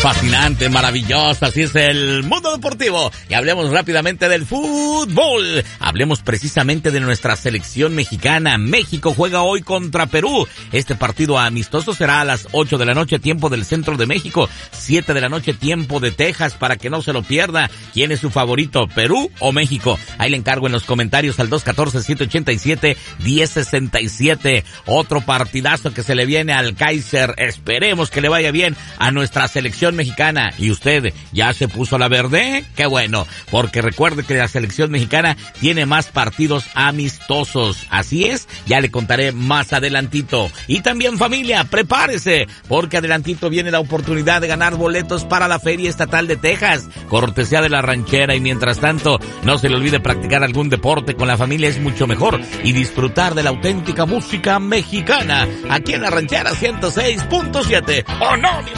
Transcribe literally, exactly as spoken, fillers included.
Fascinante, maravilloso, así es el mundo deportivo. Y hablemos rápidamente del fútbol. Hablemos precisamente de nuestra selección mexicana. México juega hoy contra Perú. Este partido amistoso será a las ocho de la noche, tiempo del centro de México, siete de la noche, tiempo de Texas, para que no se lo pierda. ¿Quién es su favorito, Perú o México? Ahí le encargo en los comentarios al dos uno cuatro, siete ocho siete, uno cero seis siete. Otro partidazo que se le viene al Kaiser. Esperemos que le vaya bien a nuestra selección mexicana. ¿Y usted ya se puso la verde? ¡Qué bueno! Porque recuerde que la selección mexicana tiene más partidos amistosos. Así es, ya le contaré más adelantito. Y también, familia, prepárese, porque adelantito viene la oportunidad de ganar boletos para la Feria Estatal de Texas, cortesía de La Ranchera. Y mientras tanto, no se le olvide practicar algún deporte con la familia, es mucho mejor, y disfrutar de la auténtica música mexicana aquí en La Ranchera ciento seis punto siete. ¡Oh, no!